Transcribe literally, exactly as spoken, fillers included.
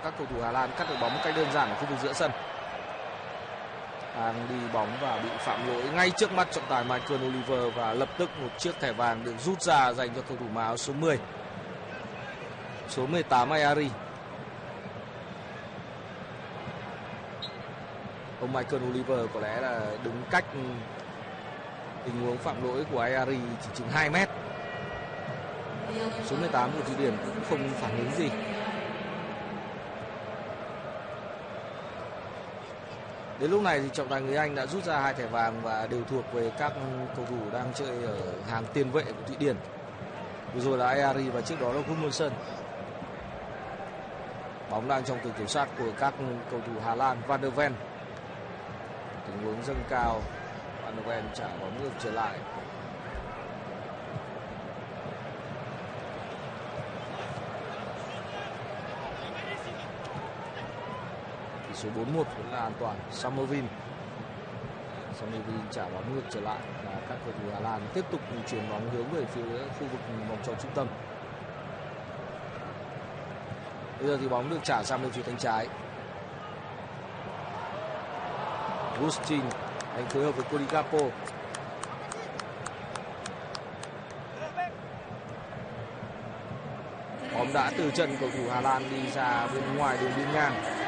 các cầu thủ Hà Lan cắt được bóng một cách đơn giản ở khu vực giữa sân. Đang đi bóng và bị phạm lỗi ngay trước mắt trọng tài Michael Oliver và lập tức một chiếc thẻ vàng được rút ra dành cho cầu thủ mặc áo số mười. Số mười tám Ayari. Ông Michael Oliver có lẽ là đứng cách tình huống phạm lỗi của Ayari chỉ chừng hai mét. Số mười tám của Thụy Điển cũng không phản ứng gì. Đến lúc này thì trọng tài người Anh đã rút ra hai thẻ vàng và đều thuộc về các cầu thủ đang chơi ở hàng tiền vệ của Thụy Điển. Vừa rồi là Ayari và trước đó là Gudmundsson. Bóng đang trong tầm kiểm soát của các cầu thủ Hà Lan. Van der Ven. Tình huống dâng cao. Van der Ven trả bóng ngược trở lại. Tỷ số bốn một vẫn là an toàn. Samovin. Samovin trả bóng ngược trở lại và các cầu thủ Hà Lan tiếp tục chuyển bóng hướng về phía khu vực vòng tròn trung tâm. Bây giờ thì bóng được trả sang bên phía cánh trái. Gustin đánh phối hợp với Codigapo. Bóng đã từ chân cầu thủ Hà Lan đi ra bên ngoài đường biên ngang.